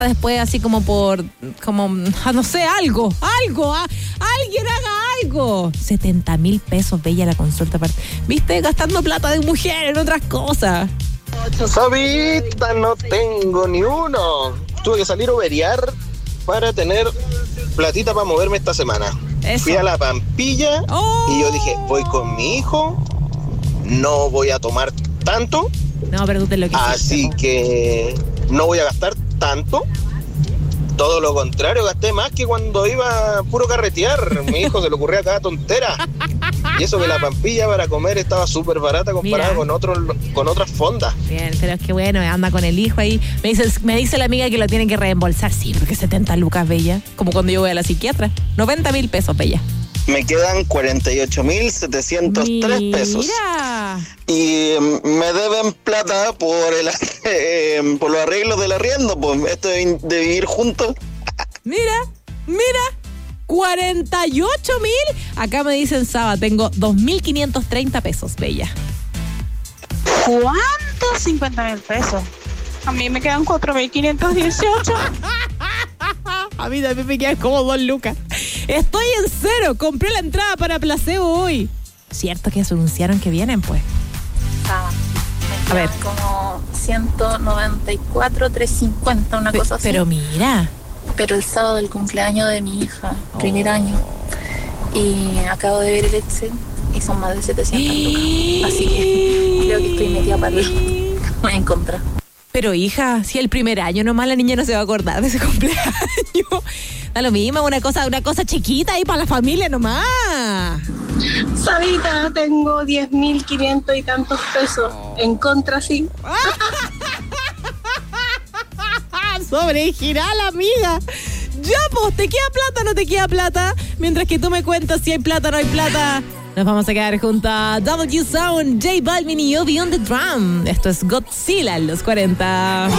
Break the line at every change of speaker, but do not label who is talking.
después así como no sé, alguien haga algo. 70,000 pesos, Bella, la consulta. ¿Viste? Gastando plata de mujer en otras cosas.
Sabita, no tengo ni uno. Tuve que salir a overiar para tener platita para moverme esta semana.
Eso.
Fui a la Pampilla y yo dije, voy con mi hijo, no voy a tomar tanto.
No, pero tú te lo quisiste.
Así que no voy a gastar tanto. Todo lo contrario, gasté más que cuando iba a puro carretear. Mi hijo se le ocurría cada tontera. Y eso que la Pampilla para comer estaba súper barata comparada con otras fondas.
Bien, pero es que bueno, anda con el hijo ahí. Me dice la amiga que lo tienen que reembolsar. Sí, porque 70 lucas, Bella. Como cuando yo voy a la psiquiatra. 90,000 pesos, Bella.
Me quedan 48,703 pesos. Y me deben plata por los arreglos del arriendo, pues esto de vivir juntos.
Mira, 48,000. Acá me dicen, Saba, tengo 2,530 pesos, Bella.
¿Cuánto? 50,000 pesos. A mí me quedan 4,518.
A mí también me quedan como 2 lucas. Estoy en cero. Compré la entrada para Placebo hoy. Cierto que anunciaron que vienen, pues.
A ver, como 194,350, una cosa así.
Pero mira.
Pero el sábado del cumpleaños de mi hija, primer año. Y acabo de ver el Excel y son más de 700 lucas. Así que creo que estoy metida para el voy a encontrar.
Pero hija, si el primer año nomás la niña no se va a acordar de ese cumpleaños. Da lo mismo, una cosa chiquita ahí para la familia nomás.
Sabita, tengo 10,500 y tantos pesos. En contra, sí.
Sobregiral, amiga. Ya, pues, ¿te queda plata o no te queda plata? Mientras que tú me cuentas si hay plata o no hay plata. Nos vamos a quedar junto a W Sound, J Balvin y Obi on the Drum. Esto es Godzilla en los 40.